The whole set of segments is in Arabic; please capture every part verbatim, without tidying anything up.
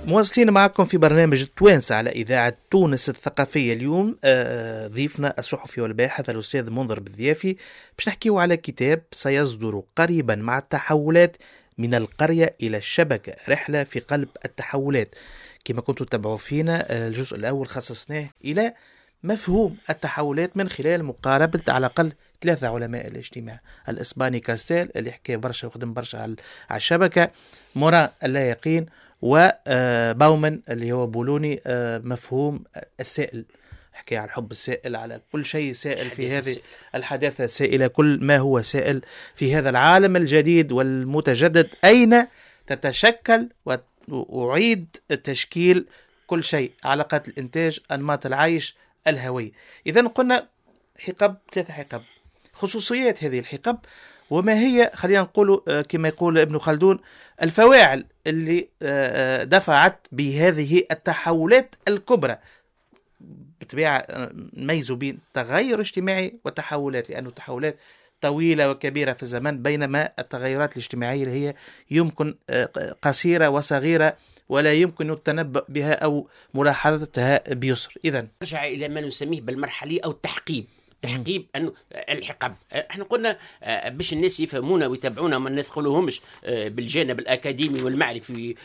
مواصلين معكم في برنامج التوانسة على إذاعة تونس الثقافية. اليوم آه ضيفنا الصحفي والباحث الأستاذ منذر بالضيافي باش نحكيو على كتاب سيصدر قريبا مع التحولات من القرية إلى الشبكة، رحلة في قلب التحولات. كما كنتوا تتابعوا فينا آه الجزء الأول خصصناه إلى مفهوم التحولات من خلال مقاربة على الأقل ثلاثة علماء الاجتماع، الإسباني كاستيل اللي حكى برشا وخدم برشا على الشبكة، موران اللايقين، وباومن اللي هو بولوني مفهوم السائل، حكي على الحب السائل، على كل شيء سائل في هذه الحداثة السائلة، كل ما هو سائل في هذا العالم الجديد والمتجدد. أين تتشكل وأعيد تشكيل كل شيء، علاقات الإنتاج، أنماط العيش، الهوية. إذن قلنا حقب، ثلاثة حقب، خصوصيات هذه الحقب، وما هي خلينا نقول كما يقول ابن خلدون الفواعل اللي دفعت بهذه التحولات الكبرى. بالطبيعة نميزوا بين تغير اجتماعي وتحولات، لأنه التحولات طويلة وكبيرة في الزمن، بينما التغيرات الاجتماعية اللي هي يمكن قصيرة وصغيرة ولا يمكن التنبؤ بها أو ملاحظتها بيسر. إذن نرجع إلى ما نسميه بالمرحلي أو التحقيب. تحقيب أنه الحقب، احنا قلنا باش الناس يفهمونا ويتابعونا ما نثقلهمش بالجانب الأكاديمي والمعرفي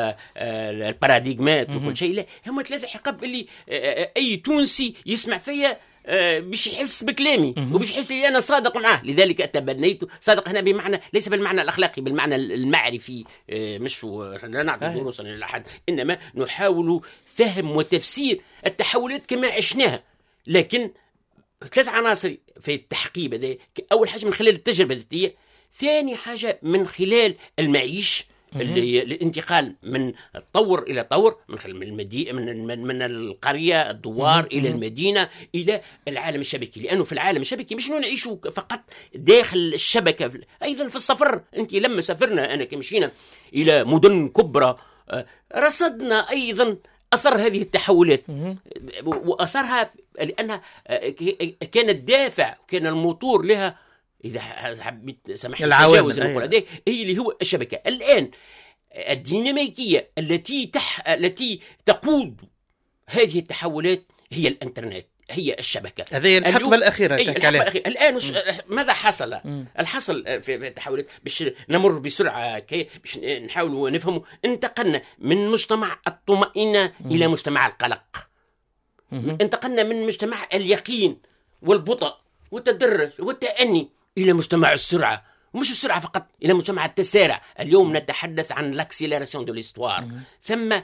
والباراديغمات وكل شيء، لا، هم ثلاثة حقب اللي أي تونسي يسمع فيها باش يحس بكلامي وباش يحس لي أنا صادق معاه. لذلك تبنيت صادق هنا بمعنى ليس بالمعنى الأخلاقي، بالمعنى المعرفي، مش لا نعطي دروسا لأحد، إنما نحاول فهم وتفسير التحولات كما عشناها. لكن ثلاث عناصر في التحقيب هذا: أول حاجة من خلال التجربة الذاتية، ثاني حاجة من خلال المعيش اللي الانتقال من الطور إلى طور، من خلال المدينة، من, من, من القرية الدوار إلى المدينة إلى العالم الشبكي. لأنه في العالم الشبكي مش نعيش فقط داخل الشبكة، أيضا في السفر. أنت لما سافرنا أنا كمشينا إلى مدن كبرى رصدنا أيضا أثر هذه التحولات وأثرها، لأنها كانت دافع، كان الموتور لها، إذا حبيت سمحت تجاوز المقولة هذه، هي اللي هو الشبكة. الآن الديناميكية التي تح... التي تقود هذه التحولات هي الإنترنت، هي الشبكة. هذه الحقبة الأخيرة. الحقبة الأخيرة. الآن وش... ماذا حصل؟ مم. الحصل في التحولات باش نمر بسرعة كي باش نحاول ونفهم. انتقلنا من مجتمع الطمأنينة مم. إلى مجتمع القلق. مم. انتقلنا من مجتمع اليقين والبطء والتدرج والتأني إلى مجتمع السرعة، ومش السرعة فقط، إلى مجتمع التسارع. اليوم نتحدث عن لاكسيلاراسيون دو ليستوار. ثم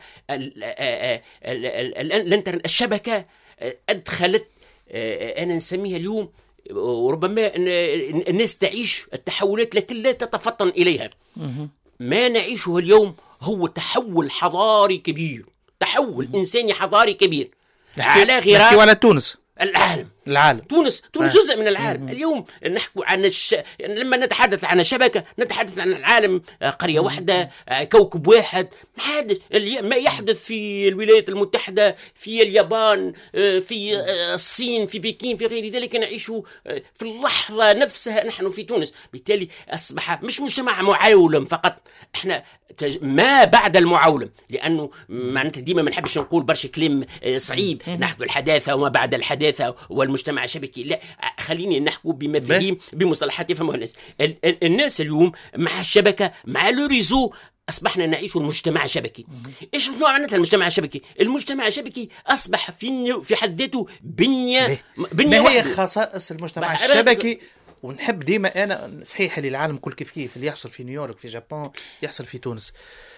الانترنت، الشبكة أدخلت، أنا نسميها اليوم، وربما الناس تعيش التحولات لكن لا تتفطن إليها. ما نعيشه اليوم هو تحول حضاري كبير، تحول إنساني حضاري كبير على غرار ولا تونس، العالم. العالم تونس تونس جزء من العالم. اليوم نحكي عن الش... لما نتحدث عن شبكة نتحدث عن العالم، قرية واحدة، كوكب واحد. ما يحدث في الولايات المتحدة، في اليابان، في الصين، في بكين، في غير ذلك نعيش في اللحظة نفسها نحن في تونس. بالتالي أصبح مش مجتمع معولم فقط، احنا ما بعد المعولم، لأنه معناتها ديما ما نحبش نقول برشا كلام صعيب، نحكي الحداثة وما بعد الحداثة والمجتمع الشبكي. لا، خليني نحكي بمفاهيم بمصطلحات يفهمها الناس. الناس اليوم مع الشبكة، مع الريزو، أصبحنا نعيش المجتمع الشبكي. إيش نوع معناتها المجتمع الشبكي؟ المجتمع الشبكي أصبح في في حد ذاته بنية بنية ما هي خصائص المجتمع الشبكي؟ ونحب ديما أنا صحيح اللي العالم كل كيف كيف، اللي يحصل في نيويورك، في جابان، يحصل في تونس،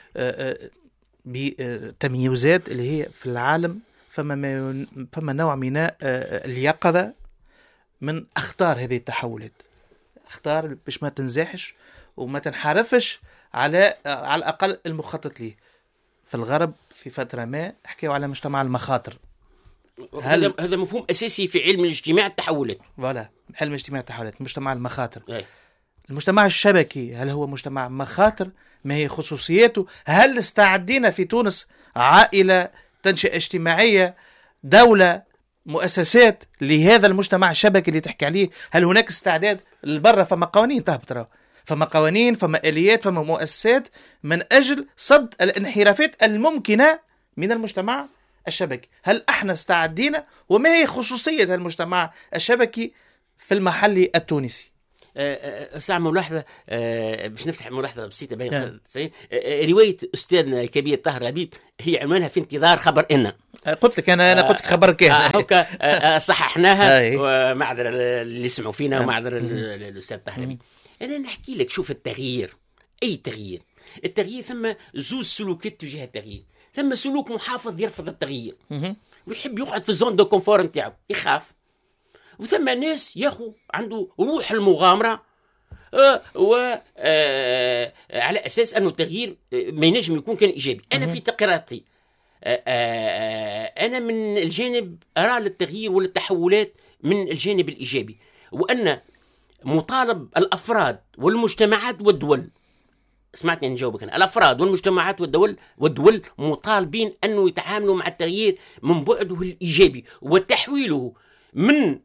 بتمييزات اللي هي في العالم. فما فما نوع من اليقظة من أخطار هذه التحولات، أخطار باش ما تنزاحش وما تنحرفش على على الأقل المخطط ليه. في الغرب في فترة ما حكيوا على مجتمع المخاطر. هل هذا مفهوم أساسي في علم الاجتماع التحولات؟ ولا علم الاجتماع التحولات، مجتمع المخاطر. أي. المجتمع الشبكي هل هو مجتمع مخاطر؟ ما هي خصوصياته؟ هل استعدينا في تونس عائلة، تنشئة اجتماعية، دولة، مؤسسات لهذا المجتمع الشبكي اللي تحكي عليه؟ هل هناك استعداد؟ البرة فما قوانين تهبط، فما قوانين، فما آليات، فما مؤسسات من أجل صد الانحرافات الممكنة من المجتمع الشبكي. هل احنا استعدينا؟ وما هي خصوصية المجتمع الشبكي في المحل التونسي؟ ساعة ملاحظة باش نفتح ملاحظة بسيطة بين قوسين. رواية أستاذنا الكبير طاهر حبيب هي عنوانها في انتظار خبر إن. قلت لك أنا أنا قلت لك خبر كان هكا صححناها ومعذرة اللي يسمعوا فينا ومعذرة الأستاذ طاهر حبيب. أنا نحكي لك شوف التغيير، أي تغيير التغيير ثم زوز سلوكات تجاه التغيير. ثم سلوك محافظ يرفض التغيير ويحب يقعد في الزون دو كونفور نتاعو يخاف، وثم ناس ياخو عنده روح المغامرة آه و آه على أساس أنه التغيير ما ينجم يكون كان إيجابي. أنا في تقريراتي آه آه أنا من الجانب أرى للتغيير والتحولات من الجانب الإيجابي، وأن مطالب الأفراد والمجتمعات والدول، سمعتني نجاوبك أنا، الأفراد والمجتمعات والدول والدول مطالبين أنه يتعاملوا مع التغيير من بعده الإيجابي وتحويله من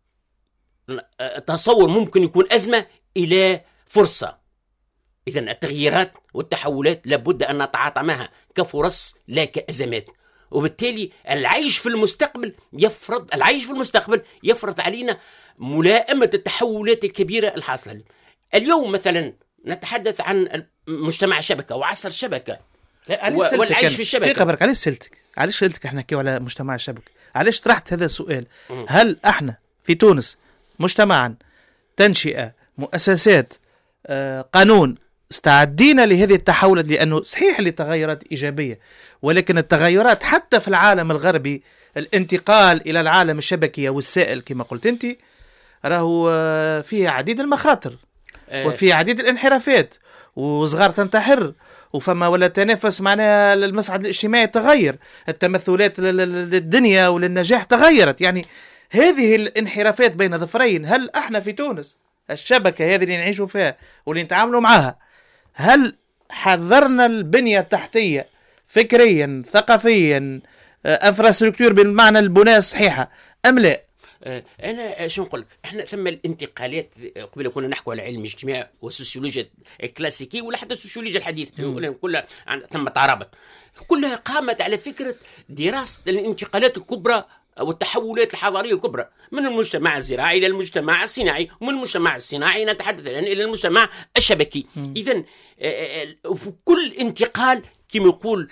تصور ممكن يكون أزمة إلى فرصة. إذن التغييرات والتحولات لابد أن نتعاطى معها كفرص لا كأزمات، وبالتالي العيش في المستقبل يفرض العيش في المستقبل يفرض علينا ملائمة التحولات الكبيرة الحاصلة اليوم. مثلا نتحدث عن مجتمع الشبكة وعصر الشبكة والعيش في الشبكة. دقيقة برك، علاش سألتك علاش سألتك احنا نحكيو على مجتمع الشبكة؟ علاش طرحت هذا السؤال؟ هل احنا في تونس مجتمعا تنشئة مؤسسات آه قانون استعدينا لهذه التحولات؟ لأنه صحيح اللي تغيرات إيجابية، ولكن التغيرات حتى في العالم الغربي الانتقال إلى العالم الشبكي والسائل كما قلت أنت راهو فيه عديد المخاطر وفي عديد الانحرافات وصغار تنتحر وفما ولا تنافس معناها المصعد الاجتماعي تغير، التمثلات للدنيا وللنجاح تغيرت. يعني هذه الانحرافات بين ظفرين، هل احنا في تونس الشبكة هذه اللي نعيشوا فيها واللي نتعاملوا معها، هل حضرنا البنية التحتية فكريا ثقافيا انفراستركتور بالمعنى البناء الصحيحة أم لا؟ أنا شو نقول لك، إحنا ثم الانتقالات قبل كنا نحكي على علم الاجتماع والسوسيولوجيا الكلاسيكي ولا حتى السوسيولوجيا الحديثة كلها ثم تعربت، كلها قامت على فكرة دراسة الانتقالات الكبرى والتحولات الحضارية الكبرى من المجتمع الزراعي إلى المجتمع الصناعي، ومن المجتمع الصناعي نتحدث الآن إلى المجتمع الشبكي. إذن في كل انتقال كما يقول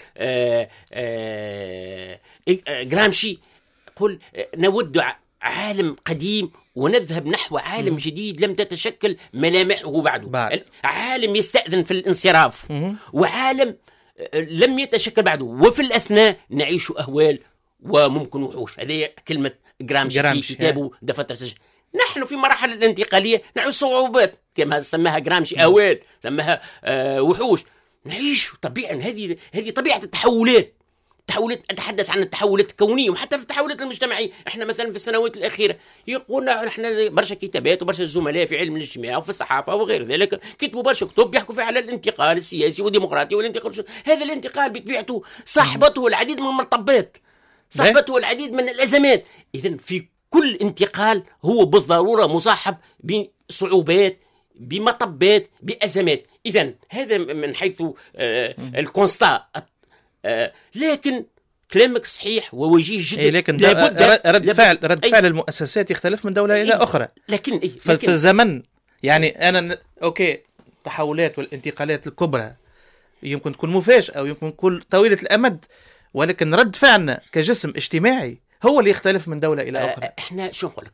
غرامشي يقول نود عالم قديم ونذهب نحو عالم جديد لم تتشكل ملامحه بعده بعد. عالم يستأذن في الانصراف وعالم لم يتشكل بعده، وفي الأثناء نعيش أهوال وممكن وحوش. هذه كلمة غرامشي في كتابه دفتر سجن. نحن في مراحل الانتقالية نعيش صعوبات كما سماها غرامشي، أهوال سماها آه وحوش. نعيش طبيعا، هذه هذه طبيعة التحولات. التحولات أتحدث عن التحولات الكونية وحتى في التحولات المجتمعية. احنا مثلا في السنوات الأخيرة يقولنا احنا برشا كتابات وبرشا زملاء في علم الاجتماع وفي الصحافة وغير ذلك كتبوا برشا كتب يحكوا فيها على الانتقال السياسي والديمقراطي والانتقال. هذا الانتقال بطبيعته صاحبته العديد من المطبات، صاحبته العديد من الأزمات. إذن في كل انتقال هو بالضرورة مصاحب بصعوبات بمطبات بأزمات. إذن هذا من حيث آه الكونستا. آه لكن كلامك صحيح ووجيه جدا. إيه لكن رد, رد فعل رد فعل المؤسسات يختلف من دولة إيه إلى أخرى. لكن إيه لكن في الزمن يعني أنا أوكي التحولات والانتقالات الكبرى يمكن تكون مفاجئة أو يمكن تكون طويلة الأمد، ولكن رد فعلنا كجسم اجتماعي هو اللي يختلف من دولة إلى أخرى. آه إحنا شو نقول لك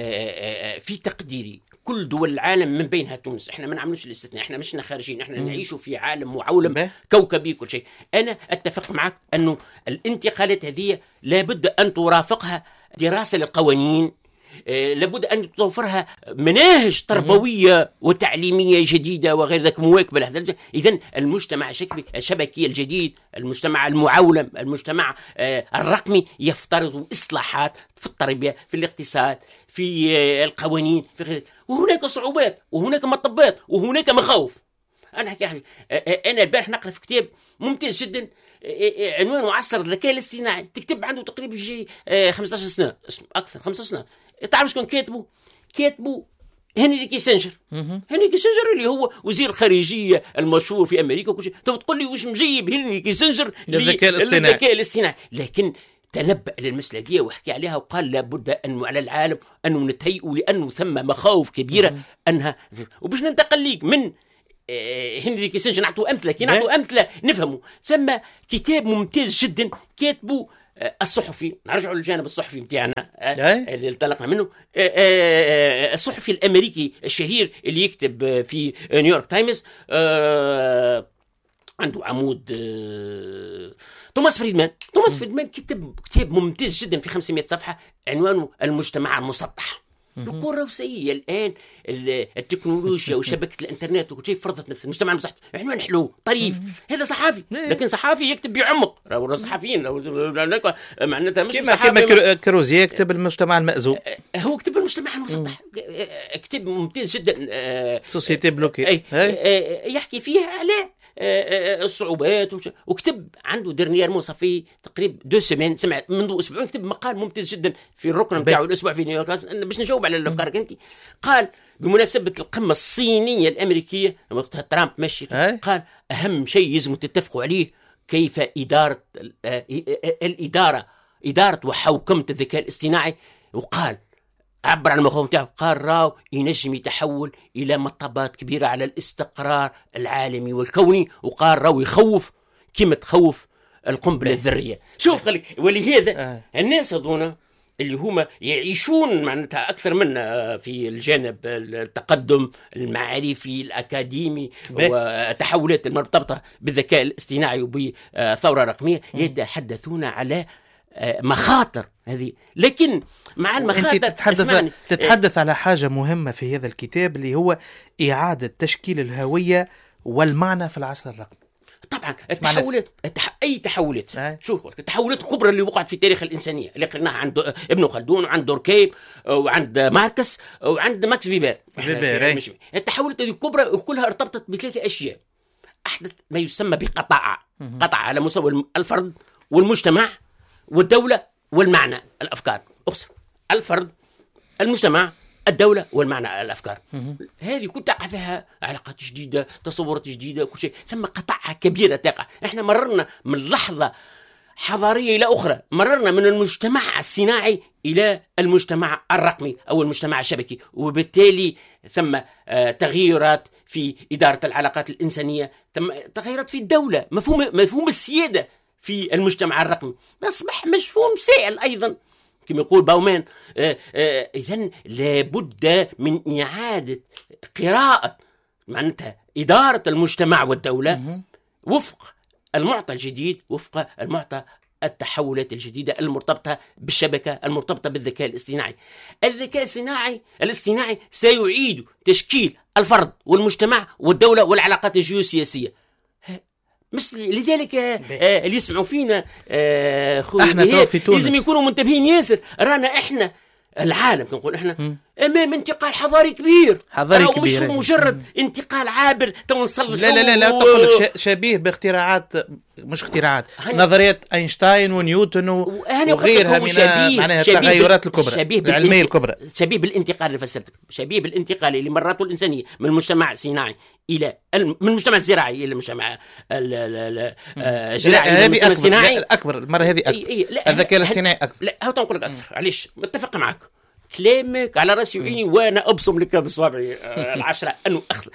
آه آه في تقديري كل دول العالم من بينها تونس، احنا ما نعملوش الاستثناء، احنا مشنا خارجين، احنا نعيش في عالم معولم كوكبي كل شيء. انا اتفق معك انه الانتقالات هذه لابد ان ترافقها دراسة للقوانين، آه لابد ان توفرها مناهج تربوية وتعليمية جديدة وغير ذلك مواكبة لهذا. اذن المجتمع الشبكي الجديد، المجتمع المعولم، المجتمع آه الرقمي يفترض اصلاحات في التربية، في الاقتصاد، في آه القوانين، في وهناك صعوبات وهناك مطبات وهناك مخاوف. أنا حكي أنا البارح نقرأ في كتاب ممتاز جدا عنوان معصر الذكاء الاصطناعي، تكتب عنده تقريبا يجي خمسة عشر سنة أكثر خمسة عشر سنة. تعرف شكون كاتبه؟ كاتبه هنري كيسنجر. هنري كيسنجر اللي هو وزير الخارجيه المشهور في امريكا وكل شيء. تقول لي واش مجيب هنري كيسنجر للذكاء الاصطناعي؟ الذكاء الاصطناعي، لكن تنبأ للمسألة دي وحكي عليها وقال لابد أن على العالم أنه نتهيئوا لأنه ثم مخاوف كبيرة أنها. وباش ننتقل ليك من هنري كيسنجر نعطوا أمثلة كي نعطوا أمثلة نفهموا. ثم كتاب ممتاز جدا كاتبه الصحفي، نرجعوا للجانب الصحفي متاعنا اللي انطلقنا منه، الصحفي الأمريكي الشهير اللي يكتب في نيويورك تايمز، عنده عمود، توماس فريدمان. توماس فريدمان كتب كتاب ممتاز جدا في خمسمائة صفحة عنوانه المجتمع المسطح. يقول روسية الآن التكنولوجيا وشبكة الإنترنت وكل شيء فرضت نفس المجتمع المسطح. عنوان حلو طريف. هذا صحافي، لكن صحافي يكتب بعمق. راهو صحفيين معناتها مش صحافي كما كروزيه يكتب المجتمع المأزوم، هو كتب المجتمع المسطح. كتاب ممتاز جدا، سوسيتي بلوكي، يحكي فيها على الصعوبات. وكتب عنده درنيير موسى في تقريبا دو سيمين، سمع منذ اسبوعين كتب مقال ممتاز جدا في الركن نتاعو الاسبوع في نيويورك باش نجاوب على افكارك انت. قال بمناسبه القمه الصينيه الامريكيه وقتها ترامب ماشي، قال اهم شيء لازم تتفقوا عليه كيف اداره الاداره اداره وحوكمه الذكاء الاصطناعي. وقال عبر عن المخاوف تاعه، قال راو ينجم يتحول الى مطبات كبيره على الاستقرار العالمي والكوني. وقال راو يخوف كما تخوف القنبله الذريه. شوف خليك، ولهذا آه. الناس هذونا اللي هما يعيشون معناتها اكثر منا في الجانب التقدم المعرفي الاكاديمي والتحولات المرتبطه بالذكاء الاصطناعي وبثوره رقميه، يتحدثون على مخاطر هذه. لكن مع المخاطر تتحدث, تتحدث على حاجة مهمة في هذا الكتاب اللي هو إعادة تشكيل الهوية والمعنى في العصر الرقمي. طبعا التحولات التح... أي تحولات آه. شوف التحولات الكبرى اللي وقعت في تاريخ الإنسانية اللي قرناها عند ابن خلدون وعند دوركيم وعند ماركس وعند ماكس فيبر. مش... التحولات هذه الكبرى وكلها ارتبطت بثلاثة أشياء. أحدث ما يسمى بقطاع، قطع على مستوى الفرد والمجتمع والدولة والمعنى الأفكار. أقصر الفرد، المجتمع، الدولة والمعنى الأفكار. هذه كل تقع فيها علاقات جديدة، تصورات جديدة، كل شيء. ثم قطعة كبيرة تقع. احنا مررنا من لحظة حضارية إلى أخرى، مررنا من المجتمع الصناعي إلى المجتمع الرقمي أو المجتمع الشبكي، وبالتالي ثم تغييرات في إدارة العلاقات الإنسانية، ثم تغييرات في الدولة، مفهوم مفهوم السيادة في المجتمع الرقمي أصبح مفهوم سائل أيضا كما يقول باومان. إذن لابد من إعادة قراءة معناتها إدارة المجتمع والدولة وفق المعطى الجديد، وفق المعطى التحولات الجديدة المرتبطة بالشبكة، المرتبطة بالذكاء الاصطناعي. الذكاء الاصطناعي الاصطناعي سيعيد تشكيل الفرد والمجتمع والدولة والعلاقات الجيوسياسية. مش لذلك آه اللي يسمعوا فينا آه احنا في تونس لازم يكونوا منتبهين ياسر. رانا احنا العالم كنقول احنا م. امام انتقال حضاري كبير، حضاري كبير، مش مجرد انتقال عابر تو نصلح. لا لا لا, لا تقول لك شبيه باختراعات، مش اختراعات، نظريات اينشتاين ونيوتن وغيرها من معناها التغيرات الكبرى العلميه الكبرى. شبيه بالانتقال اللي فسرتك، شبيه بالانتقال اللي مرته الانسانيه من المجتمع الصناعي الى من المجتمع الزراعي الى المجتمع الزراعي الى المجتمع الصناعي. اكبر المره هذه اكبر. الذكاء الاصطناعي اكبر. لا هو تنقول لك اكثر. علاش؟ متفق معك، كلامك على راسي وعيني وانا ابصم لك بصوابعي العشره انه اخطر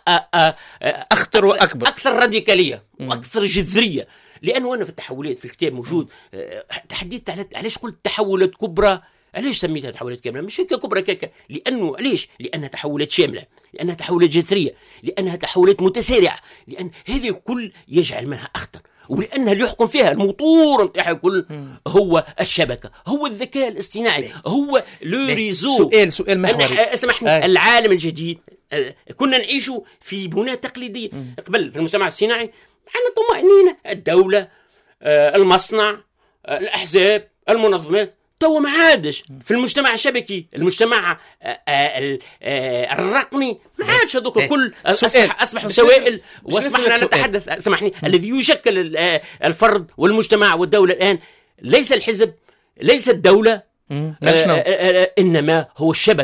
اخطر واكبر، اكثر راديكاليه واكثر جذريه. لانه انا في التحولات في الكتاب موجود تحديت على علاش قلت تحولات كبرى. علاش سميتها تحولات كامله؟ مش هيك كبرى كاكا، لانه علاش؟ لانها تحولات شامله، لانها تحولات جذريه، لانها تحولات متسارعه، لان هذه الكل يجعل منها اخطر، ولأنها اللي يحكم فيها الموتور نتاعها كل هو الشبكة، هو الذكاء الاصطناعي، هو لو ريزو. سؤال سؤال محوري اسمحني. آه. العالم الجديد كنا نعيشوا في بناء تقليدية قبل في المجتمع الصناعي، عندنا طمأنينة، الدولة، آه المصنع، آه الأحزاب، المنظمات. تو ما عادش في المجتمع الشبكي، المجتمع آآ آآ آآ الرقمي ما عادش هذوك الكل أصبح أصبح سوائل. واسمحنا نتحدث سامحني الذي يشكل الفرد والمجتمع والدولة الآن ليس الحزب، ليس الدولة، آآ آآ إنما هو الشبكة.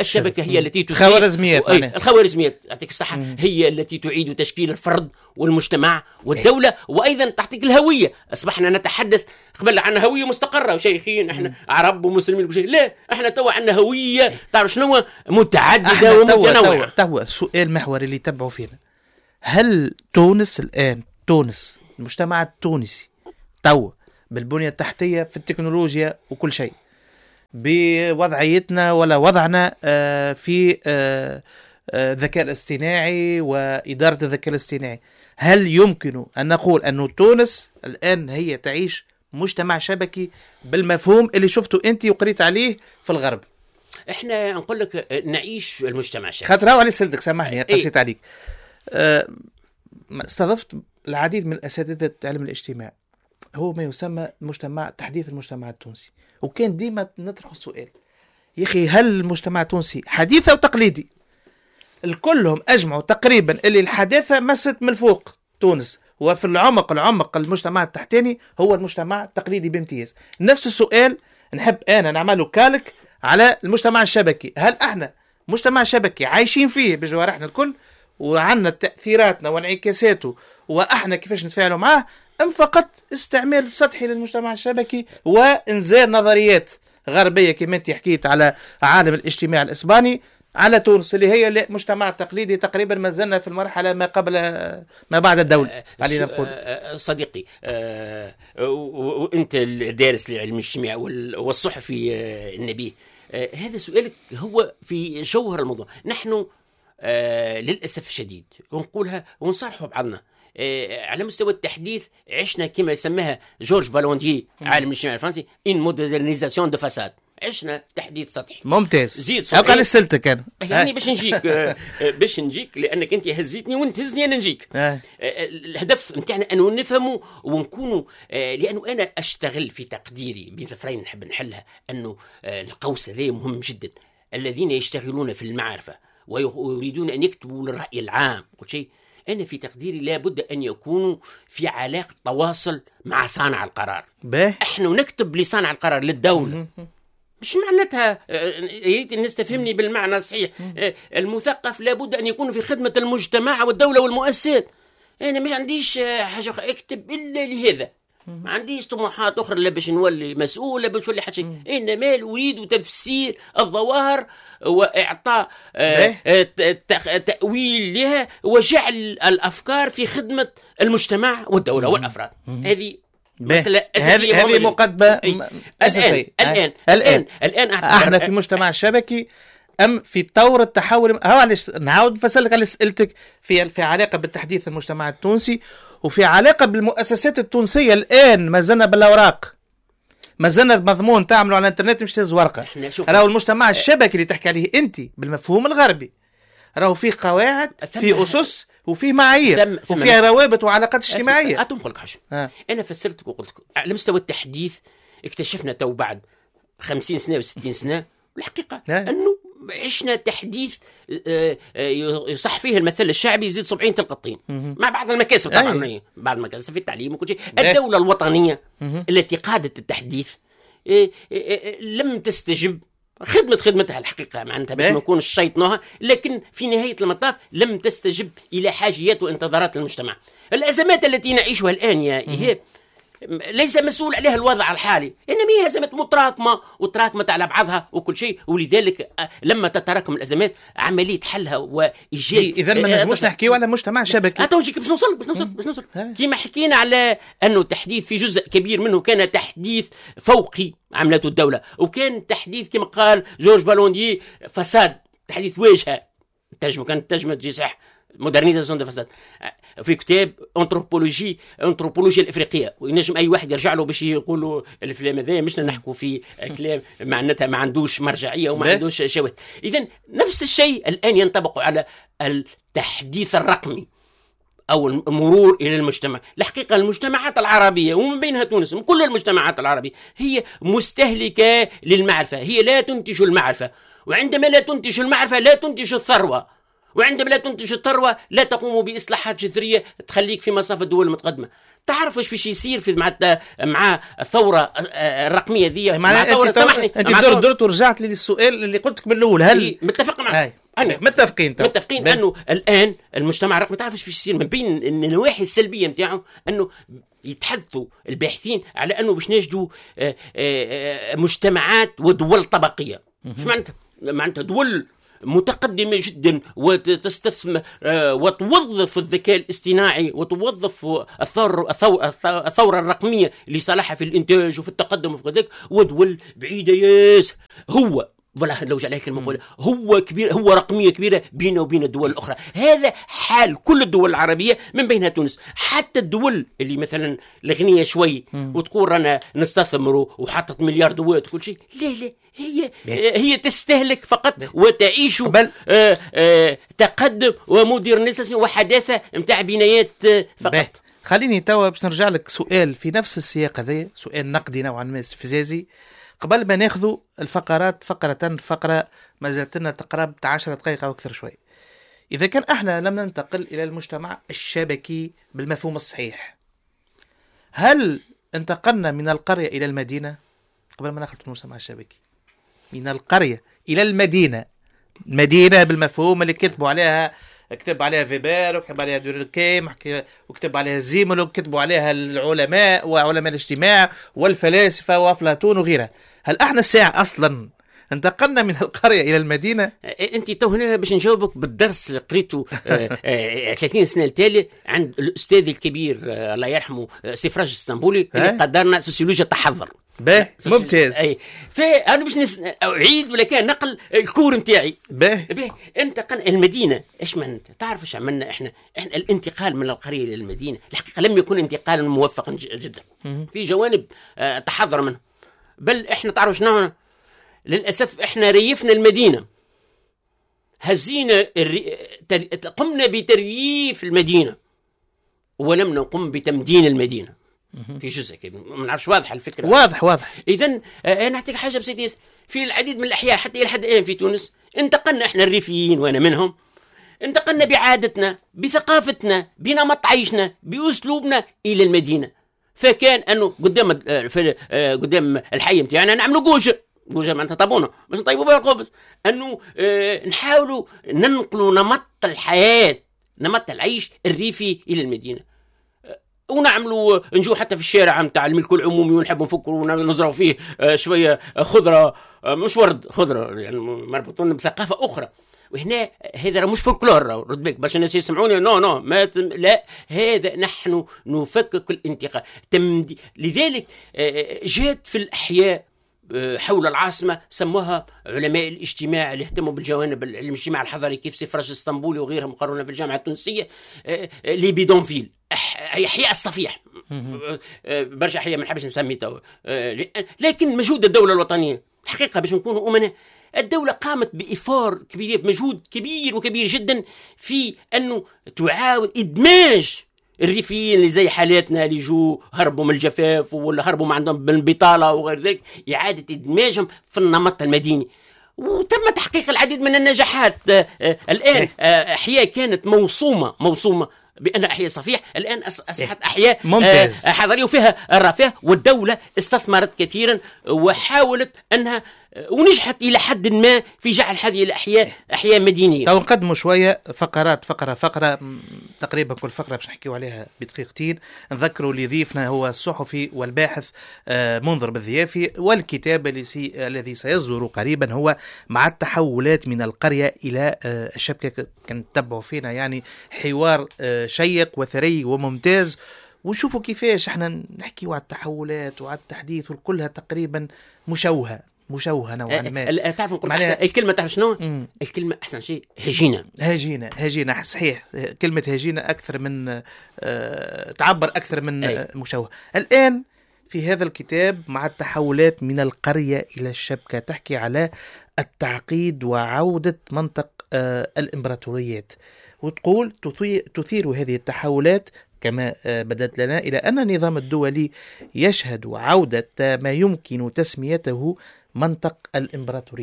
الشبكة هي التي تسير خوارزميات الخوارزميات يعطيك الصحة مم. هي التي تعيد تشكيل الفرد والمجتمع والدولة أي. وأيضا تعطيك الهوية. أصبحنا نتحدث قبل عن هوية مستقرة وشيخين احنا عرب ومسلمين وكل شيء، لا احنا توا عندنا هوية تعرف شنو متعددة ومتنوعة. توا السؤال المحوري اللي يتبعوا فينا، هل تونس الآن تونس المجتمع التونسي توا بالبنية التحتية في التكنولوجيا وكل شيء بوضعيتنا ولا وضعنا في الذكاء الاصطناعي وإدارة الذكاء الاصطناعي، هل يمكن أن نقول أن تونس الآن هي تعيش مجتمع شبكي بالمفهوم اللي شفته أنت وقريت عليه في الغرب؟ احنا نقول لك نعيش المجتمع الشبكي. خاطر على سلتك سامحني قصيت عليك. أه استضفت العديد من أساتذة علم الاجتماع، هو ما يسمى مجتمع تحديث المجتمع التونسي، وكان ديما نطرح السؤال يا أخي هل المجتمع التونسي حديث أو تقليدي؟ الكلهم أجمعوا تقريبا اللي الحداثة مست من الفوق تونس، وفي العمق العمق المجتمع التحتاني هو المجتمع التقليدي بامتياز. نفس السؤال نحب أنا نعمله كالك على المجتمع الشبكي، هل احنا مجتمع شبكي عايشين فيه بجوارحنا الكل وعندنا تأثيراتنا وانعكاساته واحنا كيفاش نتفاعلوا معاه، ام فقط استعمال سطحي للمجتمع الشبكي وانزال نظريات غربية كما انت حكيت على عالم الاجتماع الاسباني على تونس اللي هي المجتمع التقليدي تقريبا ما زلنا في المرحلة ما قبل ما بعد الدولة علينا نقول. صديقي وانت الدارس لعلم الاجتماع والصحفي النبيه، هذا سؤالك هو في جوهر الموضوع. نحن للأسف الشديد ونقولها ونصارحوا بعضنا على مستوى التحديث عشنا كما يسميها جورج بالوندي عالم الاجتماع الفرنسي ان مودرنيزاسيون دو فاساد، عشنا تحديث سطحي. ممتاز. زيد سطحي. قال السلتة كان يعني باش نجيك باش نجيك لانك انت هزيتني وانت هزني انا نجيك. الهدف نتاعنا انه نفهموا ونكونوا، لانه انا اشتغل في تقديري بظفرين نحب نحلها، انه القوس هذا مهم جدا. الذين يشتغلون في المعرفة ويريدون ان يكتبوا للرأي العام كل شيء، أنا في تقديري لابد أن يكونوا في علاقة تواصل مع صانع القرار. به. إحنا نكتب لصانع القرار للدولة، مش معناتها يريد الناس تفهمني بالمعنى الصحيح. المثقف لابد أن يكون في خدمة المجتمع والدولة والمؤسسات. أنا مش عنديش حاجة أكتب إلا لهذا، ما عنديش طموحات أخرى لا باش نولي مسؤول لا باش نولي حاجة شيء. إنما أريد تفسير الظواهر وإعطاء تأويل لها وجعل الأفكار في خدمة المجتمع والدولة والأفراد. هذه مسألة أساسية. هذه مقدمة أساسية. الآن الآن الآن احنا في مجتمع شبكي أم في طور التحول؟ علاش نعاود نفسرلك على سألتك في في علاقة بالتحديث المجتمع التونسي وفي علاقة بالمؤسسات التونسية. الآن ما زلنا بالأوراق، ما زلنا مضمون تعملوا على الانترنت مش تهز ورقة. راهو المجتمع الشبكي اللي تحكي عليه أنت بالمفهوم الغربي راهو فيه قواعد، فيه أسس وفيه معايير وفيه روابط وعلاقات اجتماعية. أتم لك حاجة، أنا فسرتك وقلت على مستوى التحديث اكتشفنا تو بعد خمسين سنة وستين سنة الحقيقة أنه عشنا تحديث يصح فيه المثل الشعبي يزيد سبعين تلقى الطين مع بعض المكاسب طبعا، بعض المكاسب في التعليم وكل شيء. الدولة الوطنية التي قادت التحديث لم تستجب خدمة خدمتها الحقيقة معناتها باش ما نكون الشيط نوها، لكن في نهاية المطاف لم تستجب إلى حاجيات وانتظارات المجتمع. الأزمات التي نعيشها الآن يا إيهاب ليس مسؤول عليها الوضع الحالي، إنما هي أزمات متراكمة وتراكمت على بعضها وكل شيء، ولذلك لما تتراكم الأزمات عملية حلها وإيجاد. إذا ما نجموش نحكيو على مجتمع شبكي. أتوجيك باش نوصل باش نوصل باش نوصل كيما حكينا على أنه تحديث في جزء كبير منه كان تحديث فوقي عملته الدولة، وكان تحديث كما قال جورج بالوندي فساد، تحديث واجهة ترجمة كانت ترجمة تجي صح مودرنيزاسيون دو فاساد في كتاب انثروبولوجي انثروبولوجيا الافريقيه، وينجم اي واحد يرجع له باش يقولوا الفيلم هذا مش نحكوا في كلام معناتها ما عندوش مرجعيه وما عندوش شواهد. اذا نفس الشيء الان ينطبق على التحديث الرقمي او المرور الى المجتمع. الحقيقه المجتمعات العربيه ومن بينها تونس، من كل المجتمعات العربيه هي مستهلكه للمعرفه، هي لا تنتج المعرفه، وعندما لا تنتج المعرفه لا تنتج الثروه، وعندما لا تنتج الثروة لا تقوم بإصلاحات جذرية تخليك في مصاف الدول المتقدمة. تعرف واش باش يصير في مع مع الثوره الرقميه ذي، مع ثوره سامحني انت درت درت ورجعت لي للسؤال اللي قلت لك من الاول. هل متفق معك؟ متفقين متفقين انه الان المجتمع الرقمي تعرف ايش باش يصير من بين النواحي السلبيه نتاعو، انه يتحدثوا الباحثين على انه باش نجدوا مجتمعات ودول طبقيه. ايش معناتها؟ معناتها دول متقدمة جدا وتستثمر وتوظف الذكاء الاصطناعي وتوظف الثورة, الثورة الرقمية لصالحها في الإنتاج وفي التقدم وفي ذلك، ودول بعيدة ياس. هو والله لو جعل هيك المقولة، هو كبير، هو رقمية كبيرة بينه وبين الدول الأخرى. هذا حال كل الدول العربية من بينها تونس. حتى الدول اللي مثلا الغنية شوي وتقول رانا نستثمروا وحطت مليار دوات وكل شيء، لا لا هي هي تستهلك فقط وتعيش آآ آآ تقدم ومودرنيزاسيون وحداثة متاع بنايات فقط. خليني توا باش نرجع لك سؤال في نفس السياق هذا، سؤال نقدي نوعا ما استفزازي، قبل ما ناخذوا الفقرات فقرة فقرة ما زالت لنا تقرب عشر دقائق أو أكثر شوي. إذا كان احنا لم ننتقل إلى المجتمع الشبكي بالمفهوم الصحيح، هل انتقلنا من القرية إلى المدينة؟ قبل ما نخلط المجتمع الشبكي، من القرية إلى المدينة، المدينة بالمفهوم اللي كتبوا عليها كتب عليها فيبر وكتب عليها دوركيم وكتب عليها زيمل وكتبوا عليها العلماء وعلماء الاجتماع والفلاسفة وأفلاطون وغيرها. هل احنا الساعة أصلا انتقلنا من القرية إلى المدينة؟ أنت تو هنا باش نجاوبك بالدرس اللي قريته ثلاثين سنة التالي عند الأستاذ الكبير الله يرحمه سفراج اسطنبولي اللي قدرنا سوسيولوجيا التحضر. باهي ممتاز. اي فانا باش نس... اعيد ولا كان نقل الكور نتاعي. باهي باهي انتقل المدينه. ايش من تعرف ايش عملنا احنا؟ احنا الانتقال من القريه الى المدينه الحقيقه لم يكن انتقالا موفقا جدا. في جوانب آه تحضر منه، بل احنا تعرف شنو، للاسف احنا ريفنا المدينه، هزينا الري... قمنا بترييف المدينه ولم نقم بتمدين المدينه. في جزء كده ما نعرفش واضح الفكره. واضح واضح. اذا انا نعطيك حاجه بسيطه، في العديد من الاحياء حتى الى حد الان في تونس انتقلنا احنا الريفيين وانا منهم، انتقلنا بعادتنا بثقافتنا بنمط عيشنا باسلوبنا الى المدينه. فكان انه قدام في قدام الحي نتاعنا نعملوا جوجه جوجه معناتها طابونه باش نطيبوا بها الخبز، انه اه نحاولوا ننقلوا نمط الحياه نمط العيش الريفي الى المدينه، ونعملوا نجو حتى في الشارع نتاع الملك العمومي ونحبوا نفكروا ونزرعوا فيه شويه خضره، مش ورد خضره يعني مربوطين بثقافه اخرى. وهنا هذا مش فولكلور رد بالك باش الناس يسمعوني نو نو ما تم... لا هذا نحن نفكك الانتقال تمدي. لذلك جات في الاحياء حول العاصمة سموها علماء الاجتماع اللي اهتموا بالجوانب الاجتماع الحضري كيف سفراج اسطنبولي وغيرهم مقارنة في الجامعة التونسية لي بيدونفيل أحياء الصفيح برشا أحياء ما نحبش نسمي تو، لكن مجهود الدولة الوطنية الحقيقة باش نكونوا أمنا الدولة قامت بإفار كبير مجهود كبير وكبير جدا في أنه تعاود إدماج الريفيين اللي زي حالاتنا اللي جو هربوا من الجفاف ولا هربوا ما عندهم بالبطالة وغير ذلك، إعادة إدماجهم في النمط المديني. وتم تحقيق العديد من النجاحات. آآ آآ الآن أحياء كانت موصومة موصومة بأنها أحياء صفيح الآن أصبحت أحياء ممتاز حضرية وفيها الرفاه، والدولة استثمرت كثيرا وحاولت أنها ونجحت إلى حد ما في جعل هذه الأحياء أحياء مدينية. لو نقدموا شوية فقرات فقرة فقرة تقريبا كل فقرة باش نحكيوا عليها بدقيقتين. نذكروا اللي ضيفنا هو الصحفي والباحث منذر بالضيافي، والكتاب الذي سيصدر قريبا هو مع التحولات من القرية إلى الشبكة. كان تتبعوا فينا يعني حوار شيق وثري وممتاز، ونشوفوا كيفاش احنا نحكيوا على التحولات وعلى التحديث وكلها تقريبا مشوهة مشوهة نوعا ما. تعرف نقول الكلمة تعرف شنو؟ مم. الكلمة أحسن شيء هجينة هجينة هجينة صحيح. كلمة هجينة أكثر من آه تعبر أكثر من آه مشوهة. الآن في هذا الكتاب مع التحولات من القرية إلى الشبكة تحكي على التعقيد وعودة منطق آه الإمبراطوريات، وتقول تثير هذه التحولات كما بدت لنا إلى أن النظام الدولي يشهد عودة ما يمكن تسميته منطق الإمبراطوريات.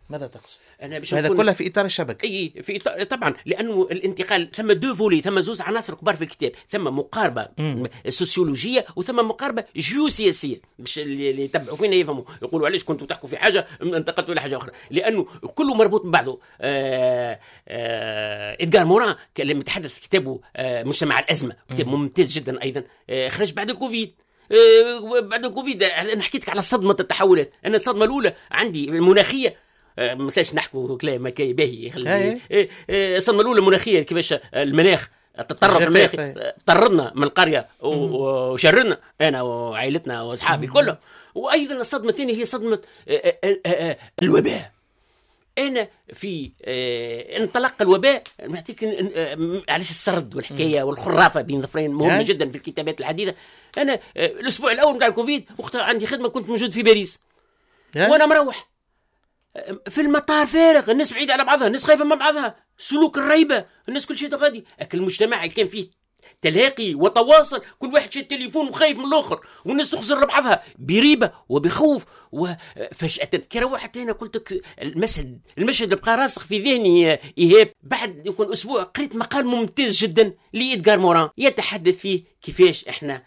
ماذا تقصد؟ أنا باش هذا كله في إطار الشبكة. أي في إطار طبعا، لأنه الانتقال ثم دو فولي، ثم زوز عناصر كبار في الكتاب، ثم مقاربة مم. سوسيولوجية وثم مقاربة جيوسياسية، باش اللي يتبعوا فينا يفهموا يقولوا علاش كنتوا تحكوا في حاجة انتقلتوا إلى حاجة أخرى، لأنه كله مربوط ببعضه. آه آه إدغار موران لما يتحدث في كتابه آه مجتمع الأزمة، كتاب ممتاز جدا أيضا، آه خرج بعد الكوفيد. آه بعد الكوفيد أنا حكيتك على صدمة التحولات. أنا الصدمة الأولى عندي المناخية، آه ما ساش نحكوا كلام ما كاي باهي، خلي الصدمة الأولى المناخية، كيفاش المناخ تطرف المناخ طردنا من القرية وشرنا أنا وعائلتنا وأصحابي كلهم. وأيضا الصدمة الثانية هي صدمة آه آه آه الوباء. أنا في آه انطلاق الوباء نعطيك آه علاش السرد والحكاية والخرافة بين ظفرين مهمة جدا في الكتابات الحديثة. أنا آه الأسبوع الأول متاع الكوفيد وقتها عندي خدمة، كنت موجود في باريس وأنا مروح في المطار فارغ، الناس بعيدة على بعضها، الناس خايفة من بعضها، سلوك الريبة، الناس كل شيء غادي. أكل المجتمع كان فيه تلاقي وتواصل، كل واحد شاد التليفون وخايف من الآخر، والناس تخزر بعضها بريبة وبخوف. وفجأة كي روحت هنا قلت المشهد المشهد بقى راسخ في ذهني إيهاب. بعد يكون أسبوع قريت مقال ممتاز جدا لإدغار موران يتحدث فيه كيفاش إحنا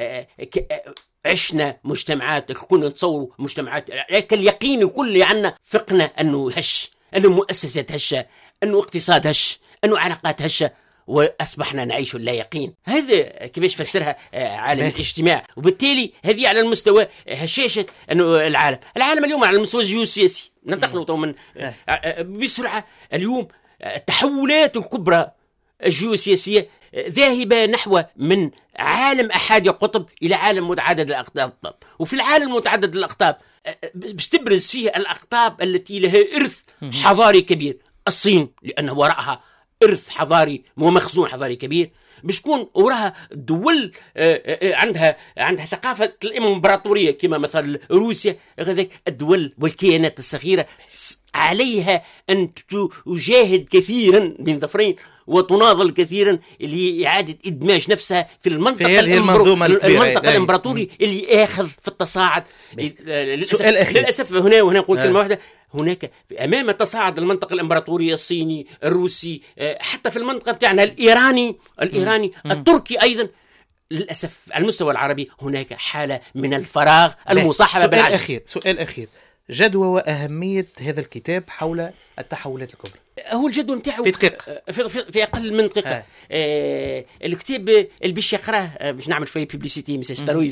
عشنا مجتمعات، كنا نتصوروا مجتمعات اليقين الكل عنا، فقنا أنه هش، أنه مؤسسات هشة، أنه اقتصاد هش، أنه علاقات هشة، وأصبحنا نعيش لا يقين. هذا كيفاش فسرها عالم الاجتماع. وبالتالي هذه على المستوى هشاشة أنه العالم العالم اليوم على المستوى الجيوسياسي. ننتقل من بسرعة اليوم التحولات الكبرى الجيوسياسية ذاهبة نحو من عالم أحادي القطب إلى عالم متعدد الأقطاب. وفي العالم متعدد الأقطاب باش تبرز فيه الأقطاب التي لها إرث حضاري كبير. الصين لأن وراءها إرث حضاري ومخزون حضاري كبير، باش تكون وراها دول عندها عندها ثقافة الإمبراطورية كما مثلا روسيا. غذاك الدول والكيانات الصغيرة عليها أن تجاهد كثيرا بين ظفرين وتناضل كثيرا لإعادة إدماج نفسها في المنطقة المنظومة المنطقة الإمبراطوري اللي آخذ في التصاعد. للأسف, للأسف هنا وهنا نقول كلمة واحدة، هناك أمام تصاعد المنطقة الإمبراطورية الصيني الروسي، حتى في المنطقة بتاعنا الإيراني الإيراني م. التركي أيضا، للأسف على المستوى العربي هناك حالة من الفراغ المصاحبة بالعجز. أخير سؤال أخير، جدوى وأهمية هذا الكتاب حول التحولات الكبرى. هو الجدول نتاعو في دقيقة، في, في, في أقل من دقيقة. آه الكتاب اللي باش يقراه باش نعمل شوية بيبليسيتي مساج ترويج.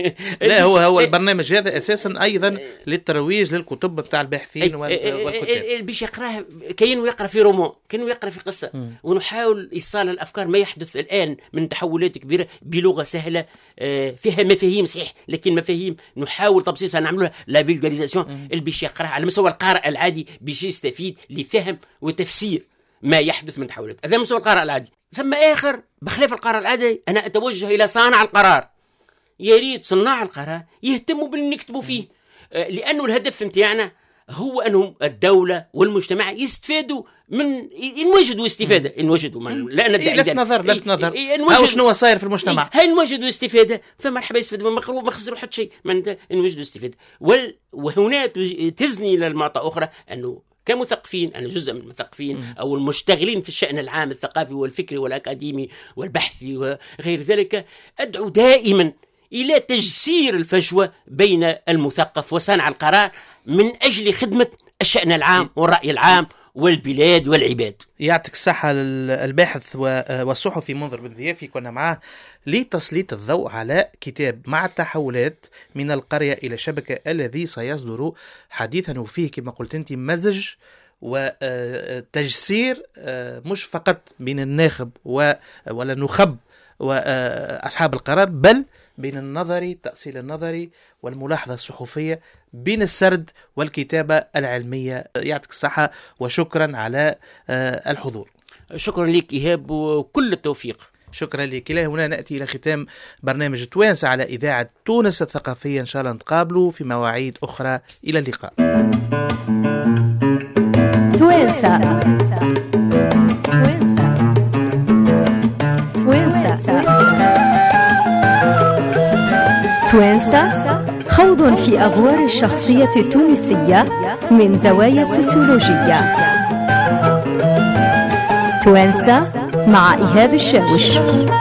لا هو هو البرنامج هذا أساسا أيضا للترويج للكتب بتاع الباحثين والكتاب. اللي باش يقراه كأنه يقرأ في رومان، كأنه يقرأ في قصة، م. ونحاول إيصال الأفكار ما يحدث الآن من تحولات كبيرة بلغة سهلة آه فيها مفاهيم صحيح، لكن مفاهيم نحاول تبسيطها نعملوها لا فيلغاليزاسيون. اللي باش يقرأه على مستوى القارئ العادي باش يستفيد لفهم وتفسير ما يحدث من تحولات. هذا مستوى القارئ العادي. ثم آخر بخلاف القارئ العادي أنا أتوجه إلى صانع القرار. يا ريت صناع القرار يهتموا باللي نكتبوا فيه، لأنه الهدف متاعنا هو أنهم الدولة والمجتمع يستفادوا من إن وجدوا استفادة، إن وجدوا من لا ندعي لفت نظر لفت نظر أو شنو صاير في المجتمع. هاي إن وجدوا استفادة فمرحبا يستفادوا، ما ما خسروا حتى شيء من إن وجدوا استفادة. وهنا تزني للمعطى أخرى أنه كمثقفين، أنا جزء من المثقفين أو المشتغلين في الشأن العام الثقافي والفكري والأكاديمي والبحثي وغير ذلك، أدعو دائما إلى تجسير الفجوة بين المثقف وصانع القرار من أجل خدمة الشأن العام والرأي العام والبلاد والعباد. يعطيك الصحة الباحث والصحفي منذر بن ضيافي، كنا معاه لتسليط الضوء على كتاب مع التحولات من القرية إلى شبكة الذي سيصدر حديثا وفيه كما قلت أنت مزج وتجسير مش فقط بين الناخب ولا النخب وأصحاب القرار، بل بين النظري التأصيل النظري والملاحظة الصحفية، بين السرد والكتابة العلمية. يعطيك الصحة وشكرا على الحضور. شكرا لك إيهاب وكل التوفيق. شكرا لك. إلى هنا نأتي إلى ختام برنامج توانسة على إذاعة تونس الثقافية. إن شاء الله نتقابلوا في مواعيد أخرى. إلى اللقاء. توانسة توانسة توانسة خوض في أغوار الشخصية التونسية من زوايا سوسيولوجية. توانسة مع إيهاب الشاوش.